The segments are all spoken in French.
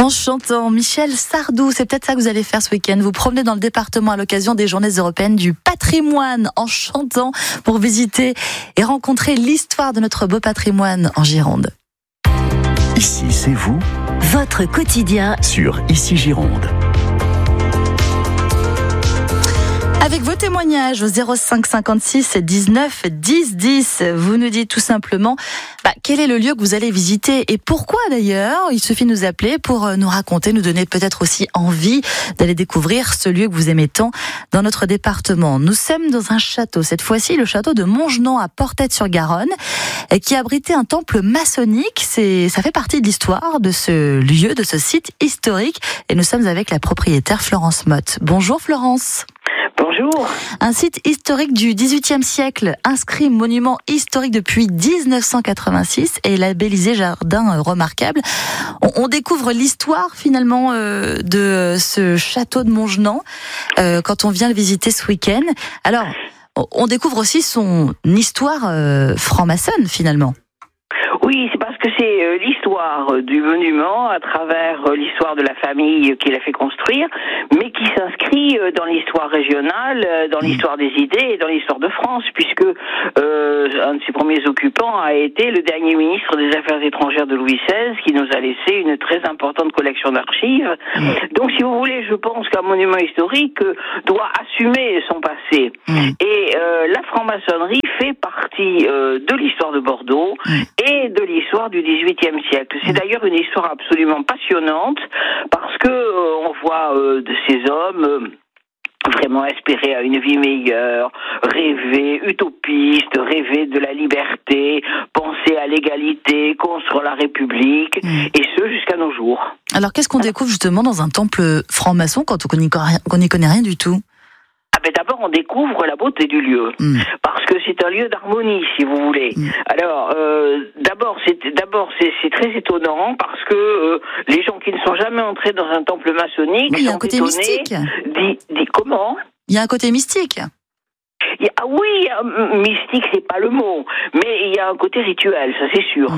En chantant Michel Sardou, c'est peut-être ça que vous allez faire ce week-end. Vous promenez dans le département à l'occasion des Journées européennes du patrimoine en chantant pour visiter et rencontrer l'histoire de notre beau patrimoine en Gironde. Ici, c'est vous, votre quotidien sur Ici Gironde. Avec vos témoignages au 05 56 19 10 10, vous nous dites tout simplement quel est le lieu que vous allez visiter et pourquoi d'ailleurs. Il suffit de nous appeler pour nous raconter, nous donner peut-être aussi envie d'aller découvrir ce lieu que vous aimez tant dans notre département. Nous sommes dans un château, cette fois-ci le château de Mongenant à Portet-sur-Garonne, qui abritait un temple maçonnique. Ça fait partie de l'histoire de ce lieu, de ce site historique, et nous sommes avec la propriétaire Florence Motte. Bonjour Florence. Bonjour. Un site historique du XVIIIe siècle, inscrit monument historique depuis 1986 et labellisé jardin remarquable. On découvre l'histoire finalement de ce château de Mongenant quand on vient le visiter ce week-end. Alors, on découvre aussi son histoire franc-maçonne finalement. Oui, c'est parce que c'est l'histoire du monument à travers l'histoire de la famille qui l'a fait construire, mais qui s'inscrit dans l'histoire régionale, dans l'histoire des idées et dans l'histoire de France, puisque un de ses premiers occupants a été le dernier ministre des Affaires étrangères de Louis XVI, qui nous a laissé une très importante collection d'archives. Donc, si vous voulez, je pense qu'un monument historique doit assumer son passé. Et la franc-maçonnerie fait partie de l'histoire de Bordeaux et de l'histoire du XVIIIe siècle. C'est d'ailleurs une histoire absolument passionnante parce que on voit de ces hommes vraiment espérer à une vie meilleure, rêver, utopiste, rêver de la liberté, penser à l'égalité, construire la République, et ce jusqu'à nos jours. Alors qu'est-ce qu'on découvre justement dans un temple franc-maçon quand on n'y connaît rien du tout ? D'abord, on découvre la beauté du lieu, parce que c'est un lieu d'harmonie, si vous voulez. Alors, d'abord, c'est très étonnant, parce que les gens qui ne sont jamais entrés dans un temple maçonnique sont étonnés. Mystique. Comment ? Il y a un côté mystique. Oui, mystique, c'est pas le mot, mais il y a un côté rituel, ça c'est sûr.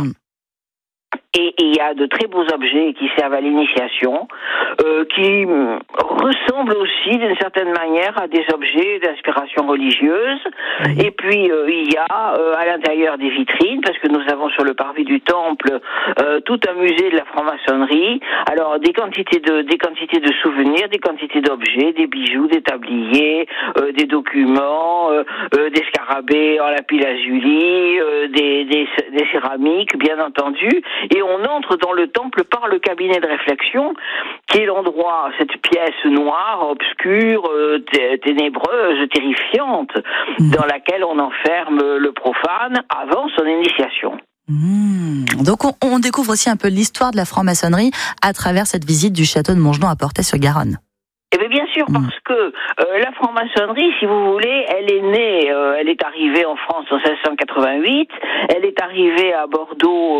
Et il y a de très beaux objets qui servent à l'initiation, qui ressemblent aussi d'une certaine manière à des objets d'inspiration religieuse. Et puis il y a à l'intérieur des vitrines, parce que nous avons sur le parvis du temple tout un musée de la franc-maçonnerie. Alors des quantités de souvenirs, des quantités d'objets, des bijoux, des tabliers, des documents, des scarabées en lapis-lazuli, des céramiques, bien entendu. Et on entre dans le temple par le cabinet de réflexion, qui est l'endroit, cette pièce noire, obscure, ténébreuse, terrifiante, dans laquelle on enferme le profane avant son initiation. Donc on découvre aussi un peu l'histoire de la franc-maçonnerie à travers cette visite du château de Mongenant à Portet-sur-Garonne. Eh bien sûr, parce que la franc-maçonnerie, si vous voulez, elle est née, elle est arrivée en France en 1688, elle est arrivée à Bordeaux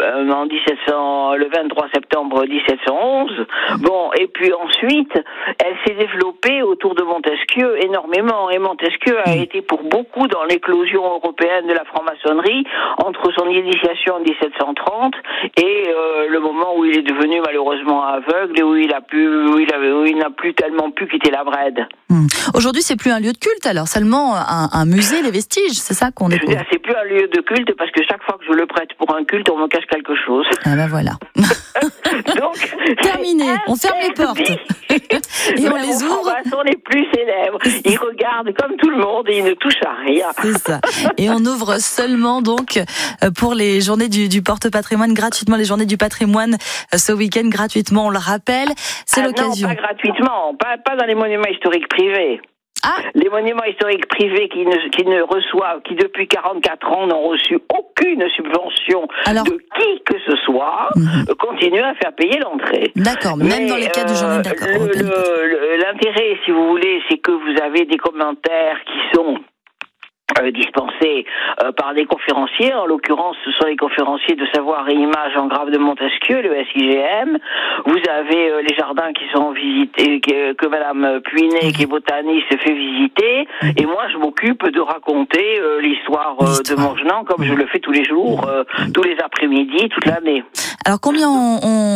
le 23 septembre 1711. Bon, et puis ensuite, elle s'est développée autour de Montesquieu énormément, et Montesquieu a été pour beaucoup dans l'éclosion européenne de la franc-maçonnerie entre son initiation en 1730 et le moment où il est devenu malheureusement aveugle et où il n'a plus tellement pu quitter la Brède. Aujourd'hui, c'est plus un lieu de culte, alors seulement un musée, les vestiges, c'est ça qu'on découvre. C'est plus un lieu de culte parce que chaque fois que je le prête pour un culte, on me cache quelque chose. Ah ben voilà. Donc, terminé, on ferme les portes. Et on les ouvre. Sont les plus célèbres. Ils regardent comme tout le monde et ils ne touchent à rien. C'est ça. Et on ouvre seulement donc pour les journées du porte-patrimoine gratuitement, les journées du patrimoine ce week-end gratuitement, on le rappelle. C'est l'occasion. Non, pas gratuitement, pas dans les monuments historiques privés. Les monuments historiques privés qui depuis 44 ans n'ont reçu aucune subvention de qui que ce soit, continuent à faire payer l'entrée. D'accord, même dans les cas de journée d'accord. L'intérêt, si vous voulez, c'est que vous avez des commentaires qui sont dispensés par des conférenciers. En l'occurrence, ce sont les conférenciers de Savoir et Images en grave de Montesquieu, le SIGM. Vous avez les jardins qui sont visités, que Madame Puinet, qui est botaniste, fait visiter. Et moi, je m'occupe de raconter l'histoire de Mongenant, comme je le fais tous les jours, tous les après-midi, toute l'année. Alors, combien on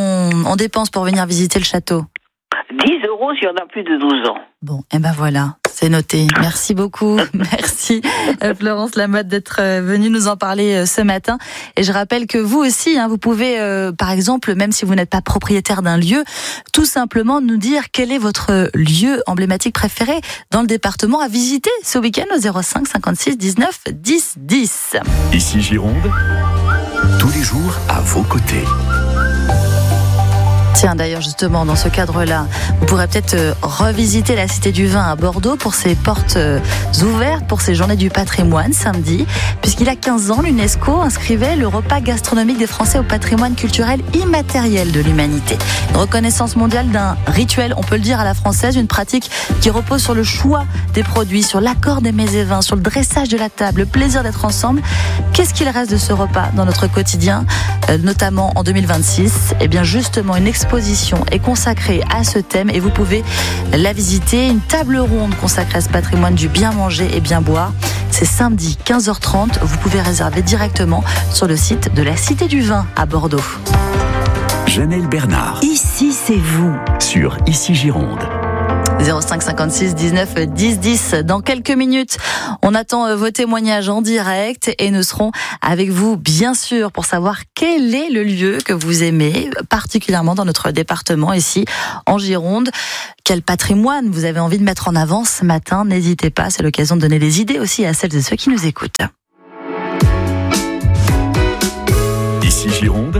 on dépense pour venir visiter le château? 10 € si on a plus de 12 ans. Bon, et ben voilà, c'est noté. Merci beaucoup. Merci Florence Lamotte d'être venue nous en parler ce matin. Et je rappelle que vous aussi, vous pouvez, par exemple, même si vous n'êtes pas propriétaire d'un lieu, tout simplement nous dire quel est votre lieu emblématique préféré dans le département à visiter ce week-end au 05 56 19 10 10. Ici Gironde, tous les jours à vos côtés. Tiens, d'ailleurs, justement, dans ce cadre-là, vous pourrez peut-être revisiter la Cité du Vin à Bordeaux pour ses portes ouvertes, pour ses journées du patrimoine samedi, puisqu'il y a 15 ans, l'UNESCO inscrivait le repas gastronomique des Français au patrimoine culturel immatériel de l'humanité. Une reconnaissance mondiale d'un rituel, on peut le dire à la française, une pratique qui repose sur le choix des produits, sur l'accord des mets et vins, sur le dressage de la table, le plaisir d'être ensemble. Qu'est-ce qu'il reste de ce repas dans notre quotidien, notamment en 2026? Eh bien, justement, une exposition est consacrée à ce thème et vous pouvez la visiter. Une table ronde consacrée à ce patrimoine du bien manger et bien boire. C'est samedi 15h30. Vous pouvez réserver directement sur le site de la Cité du Vin à Bordeaux. Janelle Bernard. Ici, c'est vous. Sur Ici Gironde. 05 56 19 10 10. Dans quelques minutes, on attend vos témoignages en direct et nous serons avec vous, bien sûr, pour savoir quel est le lieu que vous aimez, particulièrement dans notre département ici en Gironde. Quel patrimoine vous avez envie de mettre en avant ce matin? N'hésitez pas, c'est l'occasion de donner des idées aussi à celles et ceux qui nous écoutent. Ici Gironde.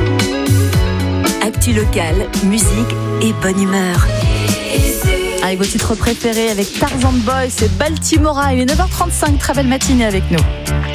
Actu locale, musique et bonne humeur. Avec vos titres préférés, avec Tarzan Boy, c'est Baltimora. Il est 9h35, très belle matinée avec nous.